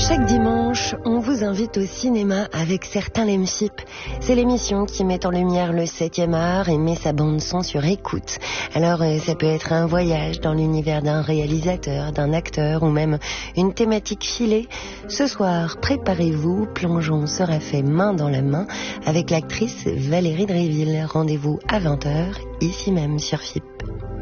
Chaque dimanche, on vous invite au cinéma avec certains Lemchip. C'est l'émission qui met en lumière le 7e art et met sa bande-son sur écoute. Alors, ça peut être un voyage dans l'univers d'un réalisateur, d'un acteur ou même une thématique filée. Ce soir, préparez-vous, plongeon sera fait main dans la main avec l'actrice Valérie Dréville. Rendez-vous à 20h, ici même sur FIP.